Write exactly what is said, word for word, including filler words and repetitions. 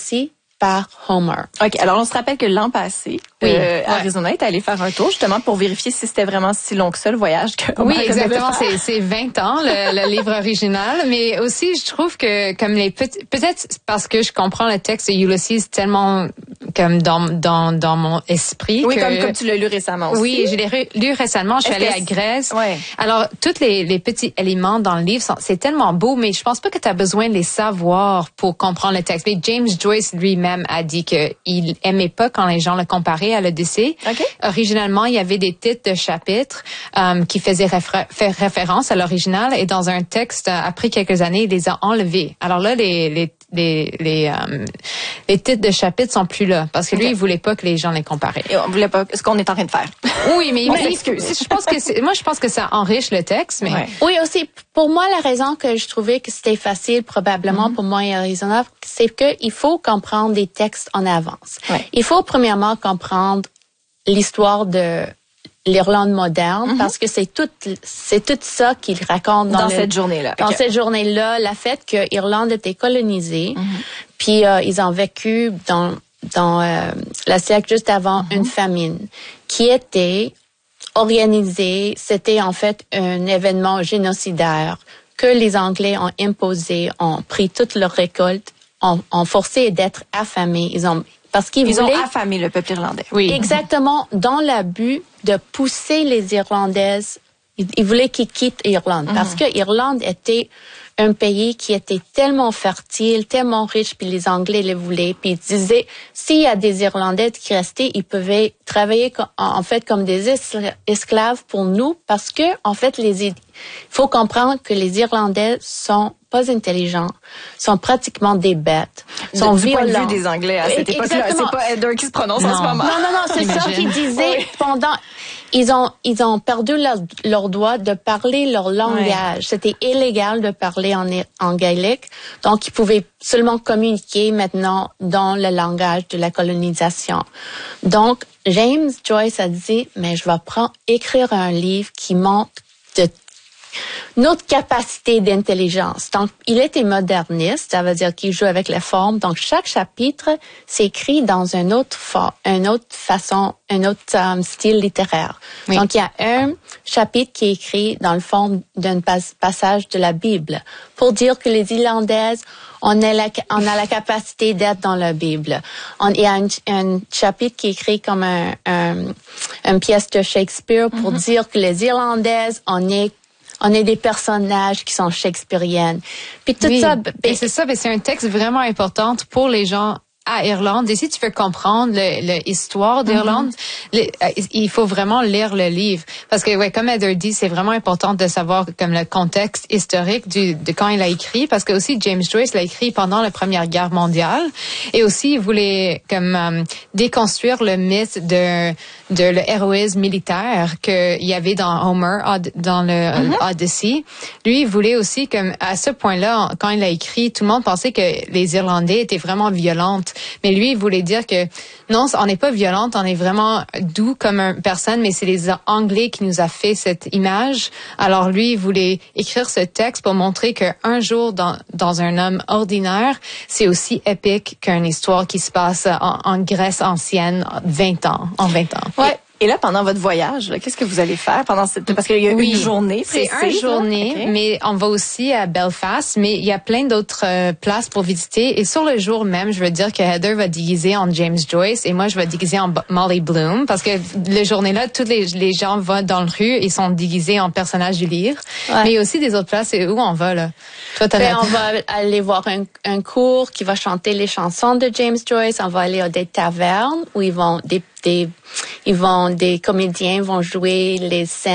aussi par Homer. OK, alors on se rappelle que l'an passé, oui, euh, ouais. Arizona est allé faire un tour justement pour vérifier si c'était vraiment si long que ça le voyage que Homer Oui, exactement, devait c'est c'est vingt ans le, le livre original, mais aussi je trouve que comme les petits, peut-être parce que je comprends le texte de Ulysses tellement comme dans dans dans mon esprit. Oui, que, comme comme tu l'as lu récemment aussi. Oui, je l'ai lu récemment, je suis allée à Grèce. Ouais. Alors tous les les petits éléments dans le livre sont, c'est tellement beau, mais je pense pas que tu as besoin de les savoir pour comprendre le texte. Mais James Joyce lui-même a dit que il aimait pas quand les gens le comparaient à l'Odyssée. Okay. Originalement, il y avait des titres de chapitres euh, qui faisaient réfé- faire référence à l'original, et dans un texte, après quelques années, il les a enlevés. Alors là, les les les les, euh, les titres de chapitres sont plus là parce que lui, okay. il voulait pas que les gens les comparaient. Et on voulait pas ce qu'on est en train de faire. Oui, mais il, je pense que c'est, moi je pense que ça enrichit le texte, mais ouais. Oui, aussi pour moi la raison que je trouvais que c'était facile probablement mm-hmm. pour moi et Arizona, c'est que il faut comprendre des textes en avance. Ouais. Il faut premièrement comprendre l'histoire de l'Irlande moderne mm-hmm. parce que c'est tout c'est tout ça qu'il raconte dans, dans le, cette journée-là. Dans okay. cette journée-là, la fait que l'Irlande était colonisée, mm-hmm. puis euh, ils ont vécu dans dans euh, la siècle juste avant mm-hmm. une famine qui était organisée, c'était en fait un événement génocidaire que les Anglais ont imposé, ont pris toute leur récolte, ont, ont forcé d'être affamés. Ils ont parce qu'ils Ils voulaient, ont affamé le peuple irlandais. Oui. Exactement, dans le but de pousser les Irlandaises. Ils, ils voulaient qu'ils quittent l'Irlande mm-hmm. parce que l'Irlande était un pays qui était tellement fertile, tellement riche, puis les Anglais les voulaient. Puis ils disaient, s'il y a des Irlandais qui restaient, ils pouvaient travailler en fait comme des esclaves pour nous, parce que en fait, les il faut comprendre que les Irlandais sont pas intelligents, sont pratiquement des bêtes, sont du violents. Du point de vue des Anglais à cette époque-là, c'est pas Heather qui se prononce non. en ce moment. Non, non, non, c'est ça qu'ils disaient oui. pendant. Ils ont ils ont perdu leur, leur droit de parler leur langage. Oui. C'était illégal de parler en en gaélique, donc ils pouvaient seulement communiquer maintenant dans le langage de la colonisation. Donc James Joyce a dit, mais je vais prendre écrire un livre qui montre de notre capacité d'intelligence. Donc, il était moderniste, ça veut dire qu'il joue avec les formes. Donc, chaque chapitre s'écrit dans une autre forme, une autre façon, un autre um, style littéraire. Oui. Donc, il y a un chapitre qui est écrit dans le forme d'un pas- passage de la Bible pour dire que les Irlandaises, on a la, on a la capacité d'être dans la Bible. On, il y a un, un chapitre qui est écrit comme un, un, une pièce de Shakespeare pour mm-hmm. dire que les Irlandaises, on est On est des personnages qui sont shakespeariennes. Puis tout oui. ça. Et c'est ça, mais c'est un texte vraiment important pour les gens à Irlande. Et si tu veux comprendre l'histoire d'Irlande, mm-hmm. le, il faut vraiment lire le livre. Parce que, ouais, comme Heather dit, c'est vraiment important de savoir comme le contexte historique du, de quand il a écrit. Parce que aussi, James Joyce l'a écrit pendant la Première Guerre mondiale. Et aussi, il voulait comme um, déconstruire le mythe de de l'héroïsme militaire qu'il y avait dans Homer, dans le mm-hmm. Odyssey. Lui, il voulait aussi, comme à ce point-là, quand il a écrit, tout le monde pensait que les Irlandais étaient vraiment violentes. Mais lui, il voulait dire que non, on n'est pas violente, on est vraiment doux comme une personne, mais c'est les Anglais qui nous a fait cette image. Alors lui, il voulait écrire ce texte pour montrer qu'un jour dans, dans un homme ordinaire, c'est aussi épique qu'une histoire qui se passe en, en Grèce ancienne, vingt ans, en vingt ans. Ouais. Et là, pendant votre voyage, là, qu'est-ce que vous allez faire pendant cette... Parce qu'il y a oui, une journée précise. C'est une journée, okay. mais on va aussi à Belfast, mais il y a plein d'autres euh, places pour visiter. Et sur le jour même, je veux dire que Heather va déguiser en James Joyce et moi, je vais déguiser en Molly Bloom parce que la journée-là, tous les, les gens vont dans la rue et sont déguisés en personnages du livre. Ouais. Mais il y a aussi des autres places. C'est où on va, là? Toi, t'as ben, on va aller voir un, un cours qui va chanter les chansons de James Joyce. On va aller à des tavernes où ils vont... des, des Ils vont, des comédiens vont jouer les scènes